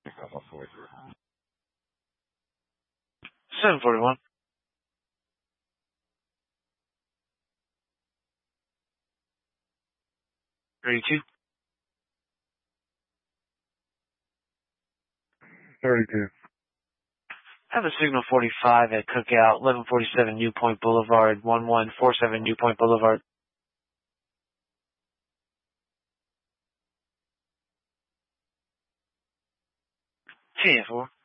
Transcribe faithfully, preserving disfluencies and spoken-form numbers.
seven forty-one. thirty-two. thirty-two. Have a signal forty-five at Cookout, eleven forty-seven New Point Boulevard, one one four seven New Point Boulevard. ten four.